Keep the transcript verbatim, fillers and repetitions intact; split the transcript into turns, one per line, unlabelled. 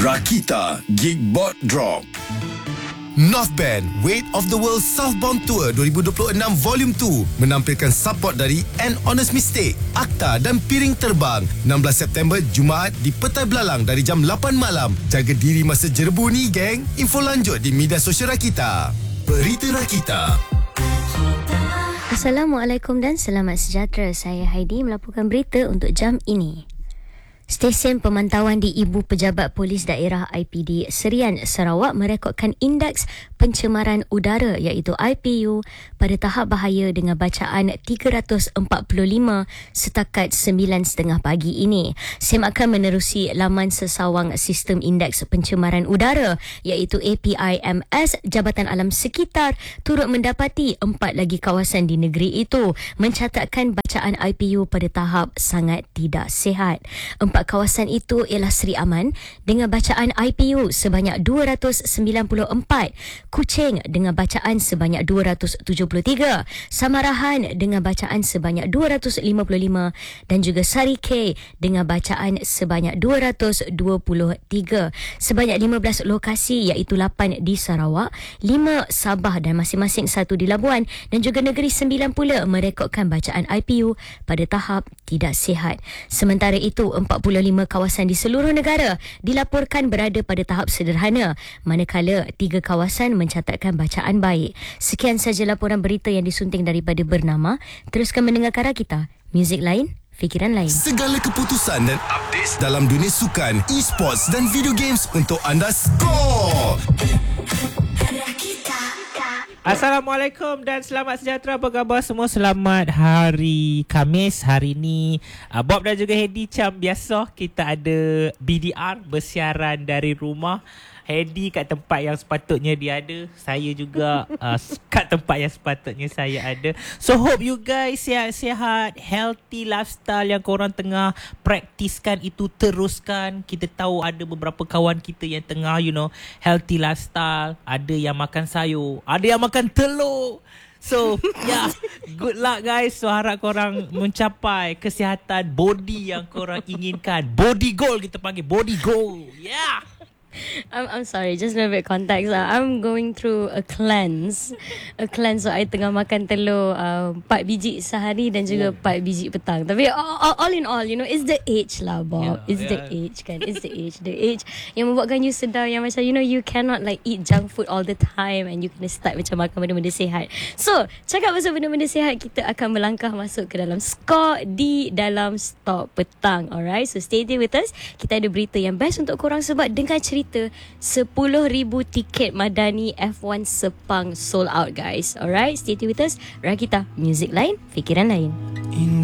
Rakita Geekbot Drop.
North Band Weight of the World Southbound Tour dua ribu dua puluh enam Volume dua menampilkan support dari An Honest Mistake, Akta dan Piring Terbang enam belas September Jumaat di Petai Belalang dari jam lapan malam. Jaga diri masa jerebu ni, geng. Info lanjut di media sosial Rakita. Berita Rakita.
Assalamualaikum dan selamat sejahtera. Saya Heidi melaporkan berita untuk jam ini. Stesen pemantauan di Ibu Pejabat Polis Daerah I P D Serian Sarawak merekodkan indeks pencemaran udara iaitu I P U pada tahap bahaya dengan bacaan tiga ratus empat puluh lima setakat sembilan tiga puluh pagi ini. SEM akan menerusi laman sesawang sistem indeks pencemaran udara iaitu A P I M S. Jabatan Alam Sekitar turut mendapati empat lagi kawasan di negeri itu mencatatkan bacaan I P U pada tahap sangat tidak sihat. Empat kawasan itu ialah Seri Aman dengan bacaan I P U sebanyak dua ratus sembilan puluh empat, Kuching dengan bacaan sebanyak dua ratus tujuh puluh tiga, Samarahan dengan bacaan sebanyak dua ratus lima puluh lima dan juga Sari K dengan bacaan sebanyak dua ratus dua puluh tiga. Sebanyak lima belas lokasi iaitu lapan di Sarawak, lima Sabah dan masing-masing satu di Labuan dan juga Negeri Sembilan pula merekodkan bacaan I P U pada tahap tidak sihat. Sementara itu, empat puluh lima kawasan di seluruh negara dilaporkan berada pada tahap sederhana, manakala tiga kawasan mencatatkan bacaan baik. Sekian sahaja laporan berita yang disunting daripada Bernama. Teruskan mendengarkan Rakita. Muzik lain, fikiran lain.
Segala keputusan dan updates dalam dunia sukan, e-sports dan video games untuk anda skor.
Assalamualaikum dan selamat sejahtera. Apa khabar semua? Selamat hari Khamis. Hari ini uh, Bob dan juga Hedi macam biasa kita ada B D R, bersiaran dari rumah. Hedi kat tempat yang sepatutnya dia ada, saya juga uh, kat tempat yang sepatutnya saya ada. So hope you guys sihat-sihat, healthy lifestyle yang korang tengah praktiskan itu teruskan. Kita tahu ada beberapa kawan kita yang tengah you know healthy lifestyle, ada yang makan sayur, ada yang makan telur. So yeah, good luck guys. So harap korang mencapai kesihatan body yang korang inginkan. Body goal kita panggil, body goal. Yeah.
I'm, I'm sorry, just a little bit context lah. I'm going through a cleanse. A cleanse, so I tengah makan telur uh, empat biji sehari dan juga empat biji petang. Tapi all, all in all, you know, it's the age lah, Bob. Yeah, it's yeah. the age kan. It's the age. The age yang membuatkan you sedar, yang macam, you know, you cannot like eat junk food all the time and you kena start macam makan benda-benda sihat. So, cakap pasal benda-benda sihat, kita akan melangkah masuk ke dalam skor di dalam stok petang. Alright, so stay tuned with us. Kita ada berita yang best untuk korang sebab dengar cerita sepuluh ribu tiket Madani F one Sepang sold out guys. Alright, stay tuned with us. Rakita, muzik lain, fikiran lain.